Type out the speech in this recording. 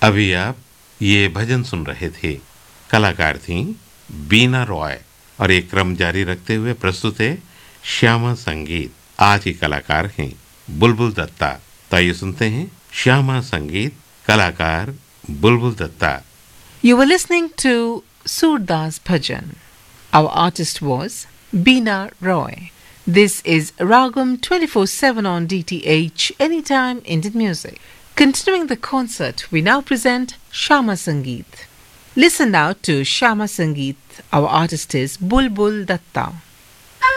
अभी आप ये भजन सुन रहे थे। कलाकार थीं बीना रॉय और ये क्रम जारी रखते हुए प्रस्तुत है श्यामा संगीत। आज की कलाकार हैं बुलबुल दत्ता। तो आइए सुनते हैं श्यामा संगीत, कलाकार बुलबुल Dutta. You were listening to Surdas Bhajan. Our artist was Beena Roy. This is Ragam 24/7 on DTH Anytime Indian Music. Continuing the concert, we now present Shama Sangeet. Listen now to Shama Sangeet. Our artist is Bulbul Datta.